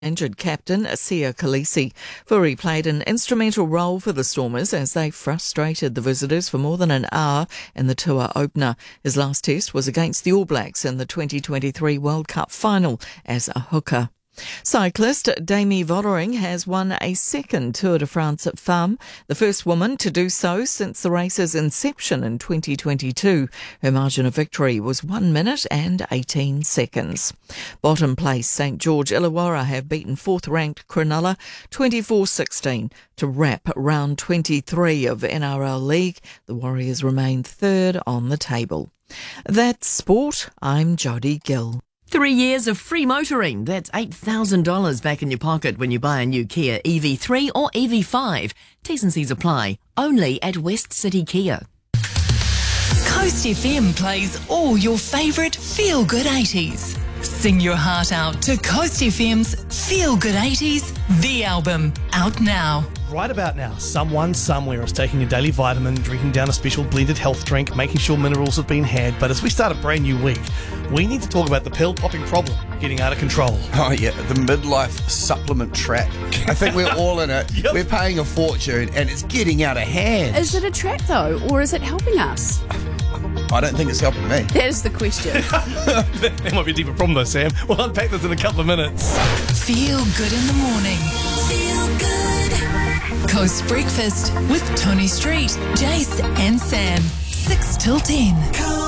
Injured captain Siya Kolisi. Furi played an instrumental role for the Stormers as they frustrated the visitors for more than an hour in the tour opener. His last test was against the All Blacks in the 2023 World Cup final as a hooker. Cyclist Demi Vollering has won a second Tour de France Femmes, the first woman to do so since the race's inception in 2022. Her margin of victory was 1 minute and 18 seconds. Bottom place St George Illawarra have beaten fourth-ranked Cronulla 24-16 to wrap round 23 of NRL League. The Warriors remain third on the table. That's sport. I'm Jodie Gill. 3 years of free motoring. That's $8,000 back in your pocket when you buy a new Kia EV3 or EV5. T's and C's apply. Only at West City Kia. Coast FM plays all your favourite feel-good 80s. Sing your heart out to Coast FM's Feel Good 80s, the album, out now. Right about now, someone somewhere is taking a daily vitamin, drinking down a special blended health drink, making sure minerals have been had. But as we start a brand new week, we need to talk about the pill-popping problem getting out of control. Oh yeah, the midlife supplement trap. I think we're all in it. Yep. We're paying a fortune and it's getting out of hand. Is it a trap though, or is it helping us? I don't think it's helping me. That is the question. That might be a deeper problem though, Sam. We'll unpack this in a couple of minutes. Feel good in the morning. Feel good. Coast Breakfast with Tony Street, Jace and Sam. 6 till 10.